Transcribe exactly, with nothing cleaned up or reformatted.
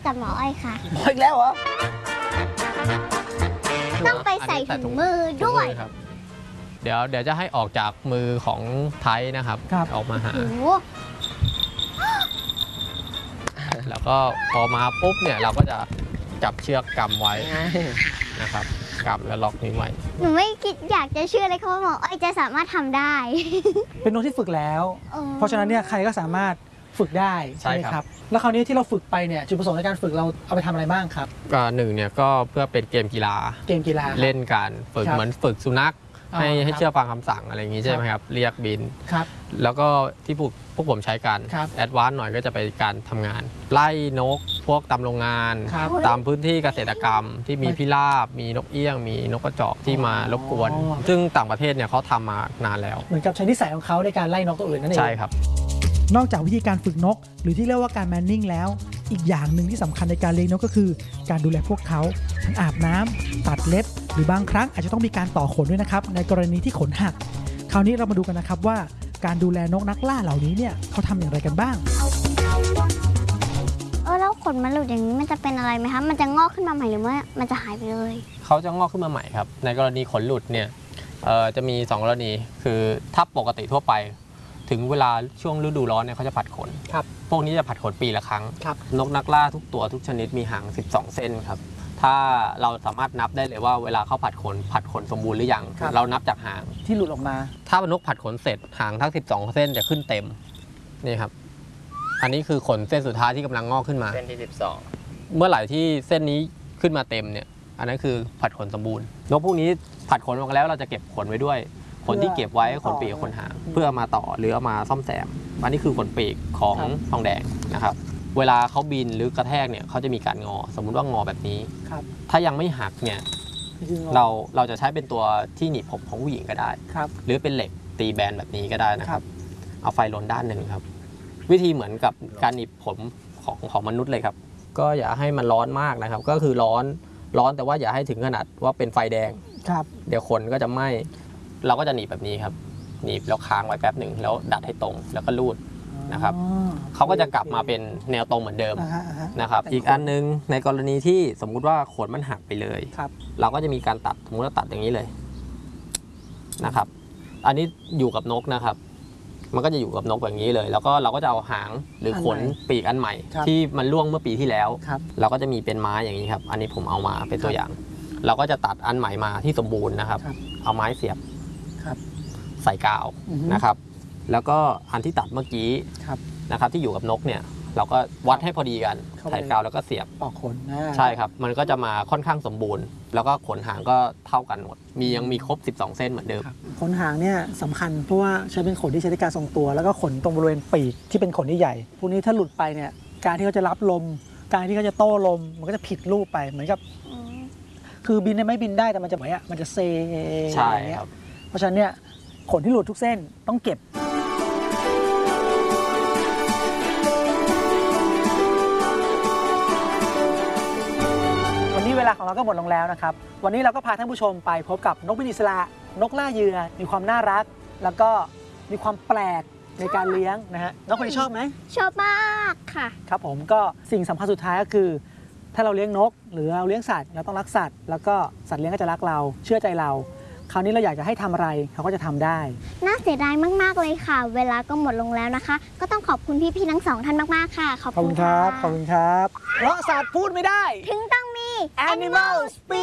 กับหมออ้อยค่ะหมออีกแล้วเหรอต้องไปใส่ถุงมือด้วยครับเดี๋ยวเดี๋ยวจะให้ออกจากมือของไทยนะครับออกมาหาแล้วก็พอมาปุ๊บเนี่ยเราก็จะจับเชือกกำไว้นะครับกำแล้วล็อกนิ้วไว้หนูไม่คิดอยากจะเชื่อเลยค่ะว่าหมออ้อยจะสามารถทำได้เป็นนกที่ฝึกแล้วเพราะฉะนั้นเนี่ยใครก็สามารถฝึกได้ใช่ไหมครับแล้วคราวนี้ที่เราฝึกไปเนี่ยจุดประสงค์ในการฝึกเราเอาไปทำอะไรบ้างครับก็หนึ่งเนี่ยก็เพื่อเป็นเกมกีฬาเกมกีฬาเล่นการฝึกเหมือนฝึกสุนัขให้ให้เชื่อฟังคำสั่งอะไรอย่างนี้ใช่ไหมครับเรียกบินครับแล้วก็ที่พวกพวกผมใช้กันแอดวานซ์หน่อยก็จะไปการทำงานไล่นกพวกตามโรงงานตามพื้นที่เกษตรกรรมที่มีพิราบมีนกเอี้ยงมีนกกระจอกที่มารบกวนซึ่งต่างประเทศเนี่ยเขาทำมานานแล้วเหมือนกับใช้นิสัยของเขาในการไล่นกตัวอื่นนั่นเองใช่ครับนอกจากวิธีการฝึกนกหรือที่เรียกว่าการแมนนิ่งแล้วอีกอย่างหนึ่งที่สำคัญในการเลี้ยงนกก็คือการดูแลพวกเขาทั้งอาบน้ำตัดเล็บหรือบางครั้งอาจจะต้องมีการต่อขนด้วยนะครับในกรณีที่ขนหักคราวนี้เรามาดูกันนะครับว่าการดูแลนกนักล่าเหล่านี้เนี่ยเขาทำอย่างไรกันบ้างเออแล้วขนมันหลุดอย่างนี้มันจะเป็นอะไรไหมคะมันจะงอกขึ้นมาใหม่หรือว่ามันจะหายไปเลยเขาจะงอกขึ้นมาใหม่ครับในกรณีขนหลุดเนี่ยจะมีสองกรณีคือถ้าปกติทั่วไปถึงเวลาช่วงฤดูร้อนเนี่ยเขาจะผัดขนครับพวกนี้จะผัดขนปีละครั้งนกนักล่าทุกตัวทุกชนิดมีหางสิบสองเส้นครับถ้าเราสามารถนับได้เลยว่าเวลาเขาผัดขนผัดขนสมบูรณ์หรือยังเรานับจากหางที่หลุดออกมาถ้านกผัดขนเสร็จหางทั้งสิบสองเส้นจะขึ้นเต็มนี่ครับอันนี้คือขนเส้นสุดท้ายที่กำลังงอกขึ้นมาเส้นที่สิบสองเมื่อไหร่ที่เส้นนี้ขึ้นมาเต็มเนี่ยอันนั้นคือผัดขนสมบูรณ์นกพวกนี้ผัดขนออกแล้วเราจะเก็บขนไว้ด้วยขนที่เก็บไว้ขนปีกกับขนหางเพื่อมาต่อหรือเอามาซ่อมแซมอันนี้คือขนปีกของทองแดงนะครับเวลาเขาบินหรือกระแทกเนี่ยเขาจะมีการงอสมมุติว่างอแบบนี้ถ้ายังไม่หักเนี่ยเราเราจะใช้เป็นตัวที่หนีบผมของผู้หญิงก็ได้หรือเป็นเหล็กตีแบนแบบนี้ก็ได้นะครับเอาไฟลนด้านหนึ่งครับวิธีเหมือนกับการหนีบผมของของมนุษย์เลยครับก็อย่าให้มันร้อนมากนะครับก็คือร้อนร้อนแต่ว่าอย่าให้ถึงขนาดว่าเป็นไฟแดงเดี๋ยวขนก็จะไหม้เราก็จะหนีบแบบนี้ครับหนีบแล้วค้างไว้แป๊บหนึ่งแล้วดัดให้ตรงแล้วก็ลูดนะครับเขาก็จะกลับมาเป็นแนวตรงเหมือนเดิมนะครับอีกอันนึงในกรณีที่สมมุติว่าขนมันหักไปเลยเราก็จะมีการตัดสมมติว่าตัดอย่างนี้เลยนะครับอันนี้อยู่กับนกนะครับมันก็จะอยู่กับนกแบบนี้เลยแล้วก็เราก็จะเอาหางหรือขนปีกอันใหม่ที่มันร่วงเมื่อปีที่แล้วเราก็จะมีเป็นไม้อย่างนี้ครับอันนี้ผมเอามาเป็นตัวอย่างเราก็จะตัดอันใหม่มาที่สมบูรณ์นะครับเอาไม้เสียบใส่กาวนะครับแล้วก็อันที่ตัดเมื่อกี้นะครับที่อยู่กับนกเนี่ยเราก็วัดให้พอดีกันใส่กาวแล้วก็เสียบปอกขนใช่ครับมันก็จะมาค่อนข้างสมบูรณ์แล้วก็ขนหางก็เท่ากันหมดมียังมีครบสิบสองเส้นเหมือนเดิมขนหางเนี่ยสำคัญเพราะว่าใช้เป็นขนที่ใช้ในการทรงตัวแล้วก็ขนตรงบริเวณปีกที่เป็นขนที่ใหญ่พวกนี้ถ้าหลุดไปเนี่ยการที่เขาจะรับลมการที่เขาจะโต้ลมมันก็จะผิดรูปไปเหมือนกับคือบินไม่บินได้แต่มันจะเหมือนมันจะเซอย่างเงี้ยเพราะฉะนั้นเนี่ยขนที่หลุดทุกเส้นต้องเก็บวันนี้เวลาของเราก็หมดลงแล้วนะครับวันนี้เราก็พาท่านผู้ชมไปพบกับนกบินอิสระนกล่าเหยื่อมีความน่ารักแล้วก็มีความแปลกในการเลี้ยงนะฮะน้องคนนี้ชอบไหมชอบมากค่ะครับผมก็สิ่งสำคัญสุดท้ายก็คือถ้าเราเลี้ยงนกหรือเราเลี้ยงสัตว์เราต้องรักสัตว์แล้วก็สัตว์เลี้ยงก็จะรักเราเชื่อใจเราคราวนี้เราอยากจะให้ทำอะไรเขาก็จะทำได้น่าเสียดายมากๆเลยค่ะเวลาก็หมดลงแล้วนะคะก็ต้องขอบคุณพี่ๆทั้งสองท่านมากๆค่ะขอบคุณครับขอบคุณครับเพราะสัตว์พูดไม่ได้ถึงต้องมี Animal Speak